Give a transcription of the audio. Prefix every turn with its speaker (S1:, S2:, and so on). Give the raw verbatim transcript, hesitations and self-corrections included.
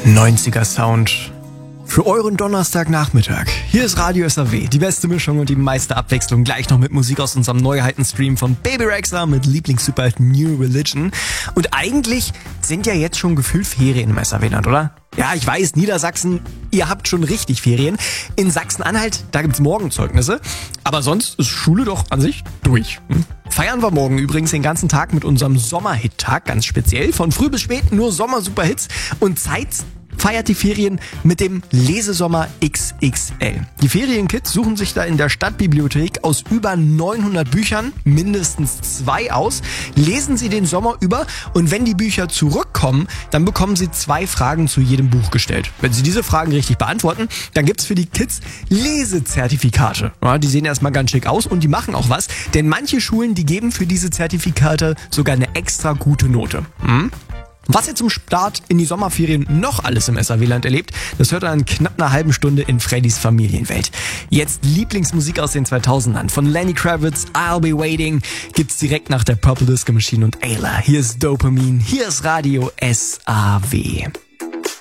S1: neunziger Sound für euren Donnerstagnachmittag. Hier ist Radio S A W, die beste Mischung und die meiste Abwechslung. Gleich noch mit Musik aus unserem Neuheiten-Stream von Baby Rexha mit Lieblings-Superheld New Religion. Und eigentlich sind ja jetzt schon gefühlt Ferien im S A W-Land, oder? Ja, ich weiß, Niedersachsen, ihr habt schon richtig Ferien. In Sachsen-Anhalt, da gibt's morgen Zeugnisse. Aber sonst ist Schule doch an sich durch. Hm? Feiern wir morgen übrigens den ganzen Tag mit unserem Sommerhit-Tag, ganz speziell. Von früh bis spät nur Sommer-Superhits. Und Zeit feiert die Ferien mit dem Lesesommer X X L. Die Ferienkids suchen sich da in der Stadtbibliothek aus über neunhundert Büchern mindestens zwei aus, lesen sie den Sommer über und wenn die Bücher zurückkommen, dann bekommen sie zwei Fragen zu jedem Buch gestellt. Wenn sie diese Fragen richtig beantworten, dann gibt's für die Kids Lesezertifikate. Ja, die sehen erstmal ganz schick aus und die machen auch was, denn manche Schulen, die geben für diese Zertifikate sogar eine extra gute Note. Hm? Was ihr zum Start in die Sommerferien noch alles im S A W-Land erlebt, das hört ihr in knapp einer halben Stunde in Freddys Familienwelt. Jetzt Lieblingsmusik aus den zweitausendern. Von Lenny Kravitz, I'll Be Waiting, gibt's direkt nach der Purple Disco Machine und Ayla. Hier ist Dopamine, hier ist Radio S A W.